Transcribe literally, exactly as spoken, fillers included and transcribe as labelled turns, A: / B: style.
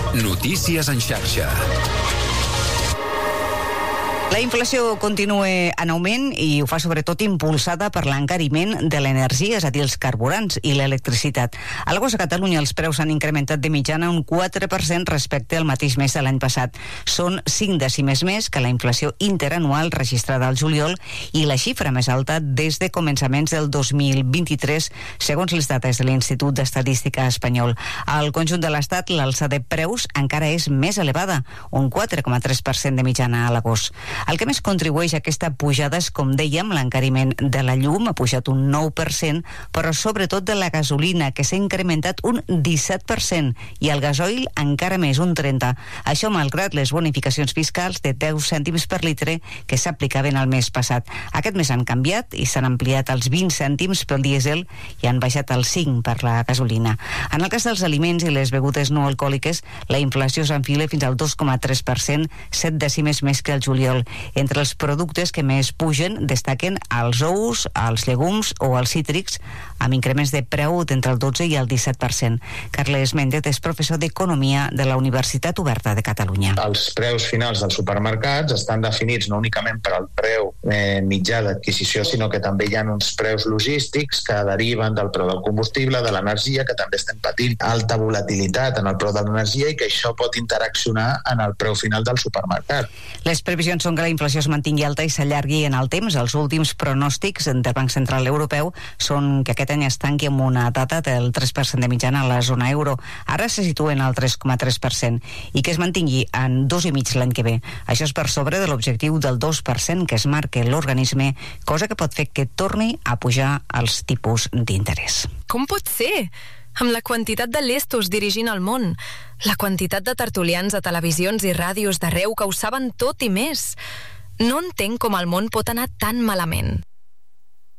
A: Notícies en xarxa.
B: La inflació continua en augment i ho fa sobretot impulsada per l'encariment de l'energia, és a dir, els carburants i l'electricitat. A l'agost a Catalunya els preus s'han incrementat de mitjana un quatre per cent respecte al mateix mes de l'any passat. Són cinc dècimes més que la inflació interanual registrada al juliol i la xifra més alta des de començaments del dos mil vint-i-tres, segons les dades de l'Institut d'Estadística espanyol. Al conjunt de l'Estat, l'alça de preus encara és més elevada, un quatre coma tres per cent de mitjana a l'agost. El que més contribueix a aquesta pujada és, com dèiem, l'encariment de la llum, ha pujat un nou per cent, però sobretot de la gasolina, que s'ha incrementat un disset per cent, i el gasoil encara més, un trenta per cent. Això malgrat les bonificacions fiscals de deu cèntims per litre que s'aplicaven el mes passat. Aquest mes han canviat i s'han ampliat als vint cèntims pel dièsel i han baixat als cinc per la gasolina. En el cas dels aliments i les begudes no alcohòliques, la inflació s'enfila fins al dos coma tres per cent, set dècimes més que el juliol. Entre els productes que més pugen destaquen els ous, els llegums o els cítrics, amb increments de preu d'entre el dotze i el disset per cent. Carles Méndez és professor d'Economia de la Universitat Oberta de Catalunya.
C: Els preus finals dels supermercats estan definits no únicament per al preu eh, mitjà d'adquisició, sinó que també hi ha uns preus logístics que deriven del preu del combustible, de l'energia, que també estem patint alta volatilitat en el preu de l'energia i que això pot interaccionar en el preu final del supermercat.
B: Les previsions són que la inflació es mantingui alta i s'allargui en el temps. Els últims pronòstics del Banc Central Europeu són que aquest any es tanqui amb una data del tres per cent de mitjana a la zona euro. Ara se situen al tres coma tres per cent i que es mantingui en dos i mig l'any que ve. Això és per sobre de l'objectiu del dos per cent que es marca l'organisme, cosa que pot fer que torni a pujar els tipus d'interès.
D: Com pot ser? Amb la quantitat de lestos dirigint el món, la quantitat de tertulians a televisions i ràdios d'arreu que ho saben tot i més. No entenc com el món pot anar tan malament.